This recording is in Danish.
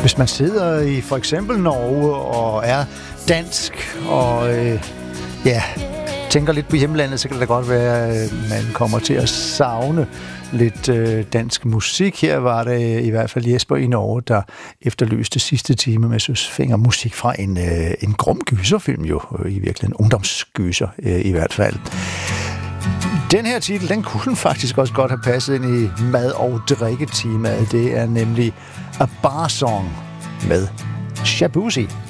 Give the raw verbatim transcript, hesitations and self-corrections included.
Hvis man sidder i for eksempel Norge og er dansk og øh, ja, tænker lidt på hjemlandet, så kan det da godt være, at man kommer til at savne lidt øh, dansk musik. Her var det i hvert fald Jesper i Norge, der efterlyste sidste time med søsfinger musik fra en, øh, en grum gyserfilm jo, øh, i virkeligheden en ungdomsgyser øh, i hvert fald. Den her titel, den kunne faktisk også godt have passet ind i mad- og drikketemaet. Det er nemlig A Bar Song med Shaboozey.